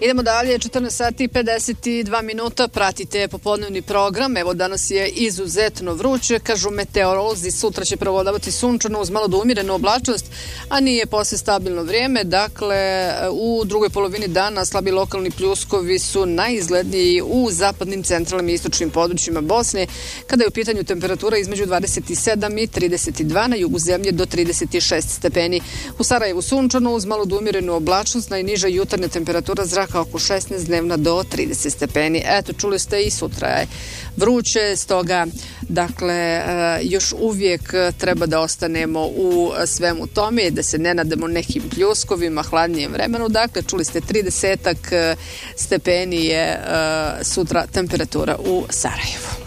Idemo dalje, 14 sati i 52 minuta, pratite popodnevni program. Evo danas je izuzetno vruće, kažu meteorolozi, sutra će prevodavati sunčano uz malo do umirenu oblačnost, a nije posle stabilno vrijeme. Dakle, u drugoj polovini dana slabi lokalni pljuskovi su najizgledniji u zapadnim, centralnim i istočnim područjima Bosne, kada je u pitanju temperatura između 27 i 32, na jugu zemlje do 36 stepeni. U Sarajevu sunčano uz malo do umirenu oblačnost, najniža jutarnja temperatura zraka oko 16, dnevna do 30 stepeni. Eto, čuli ste, i sutra je vruće, stoga dakle još uvijek treba da ostanemo u svemu tome, da se ne nadamo nekim pljuskovima, hladnijem vremenu. Dakle, čuli ste 30 stepeni je sutra temperatura u Sarajevu.